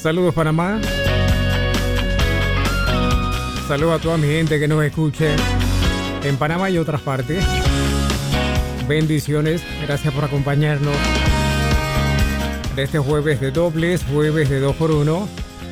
Saludos Panamá. Saludos a toda mi gente que nos escuche en Panamá y otras partes. Bendiciones, gracias por acompañarnos en este jueves de dobles, jueves de 2x1.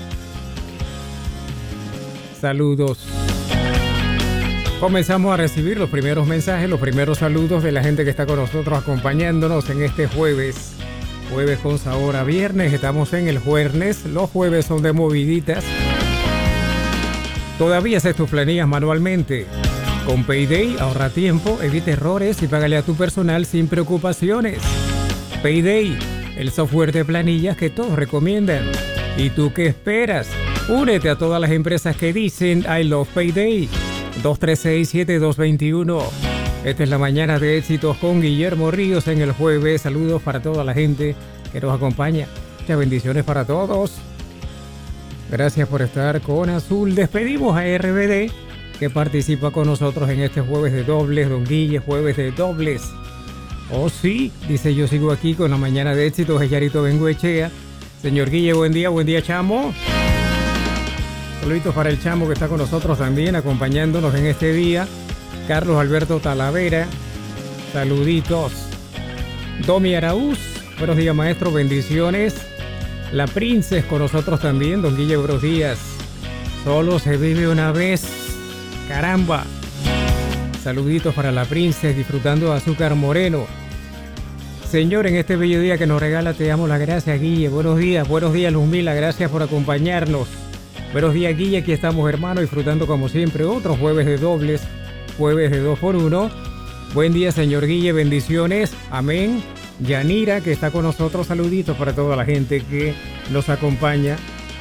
Saludos. Comenzamos a recibir los primeros mensajes, los primeros saludos de la gente que está con nosotros acompañándonos en este jueves. Jueves con sabor a viernes, estamos en el jueves. Los jueves son de moviditas. Todavía haces tus planillas manualmente. Con Payday ahorra tiempo, evita errores y págale a tu personal sin preocupaciones. Payday, el software de planillas que todos recomiendan. ¿Y tú qué esperas? Únete a todas las empresas que dicen I love Payday. 236-7221. Esta es la mañana de éxitos con Guillermo Ríos en el jueves. Saludos para toda la gente que nos acompaña. Muchas bendiciones para todos. Gracias por estar con Azul. Despedimos a RBD, que participa con nosotros en este jueves de dobles. Don Guille, jueves de dobles. Oh sí, dice yo sigo aquí con la mañana de éxitos. Es Yarito Bengoechea. Señor Guille, buen día chamo. Saluditos para el chamo que está con nosotros también, acompañándonos en este día. Carlos Alberto Talavera, saluditos. Domi Araúz, buenos días maestro, bendiciones. La Princess con nosotros también, don Guille, buenos días. Solo se vive una vez, caramba. Saluditos para la Princess, disfrutando de azúcar moreno. Señor, en este bello día que nos regala, te damos las gracias, Guille. Buenos días, Luzmila, gracias por acompañarnos. Buenos días, Guille, aquí estamos, hermano, disfrutando como siempre otro jueves de dobles, jueves de 2x1. Buen día, señor Guille, bendiciones, amén. Yanira, que está con nosotros, saluditos para toda la gente que nos acompaña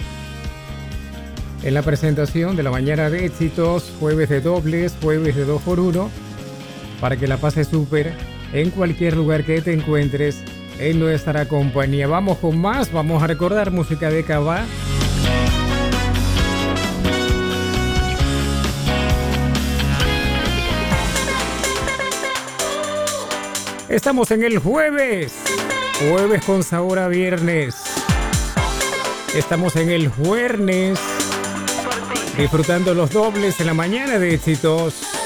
en la presentación de la mañana de éxitos, jueves de dobles, jueves de 2x1, para que la pases súper en cualquier lugar que te encuentres en nuestra compañía. Vamos con más, vamos a recordar música de Cabá. Estamos en el jueves con sabor a viernes. Estamos en el jueves, disfrutando los dobles en la mañana de éxitos.